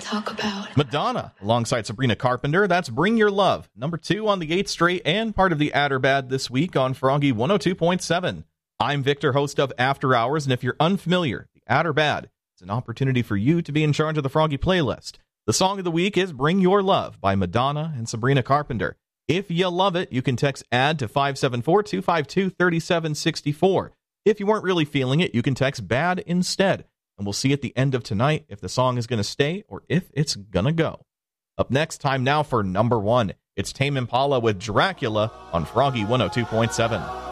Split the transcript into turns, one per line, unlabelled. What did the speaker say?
talk about.
Madonna, alongside Sabrina Carpenter, that's Bring Your Love, number 2 on the 8th straight and part of the Adderbad this week on Froggy 102.7. I'm Victor, host of After Hours, and if you're unfamiliar, the Adderbad is an opportunity for you to be in charge of the Froggy playlist. The song of the week is Bring Your Love by Madonna and Sabrina Carpenter. If you love it, you can text ADD to 574-252-3764. If you weren't really feeling it, you can text BAD instead. And we'll see at the end of tonight if the song is going to stay or if it's going to go. Up next, time now for number 1. It's Tame Impala with Dracula on Froggy 102.7.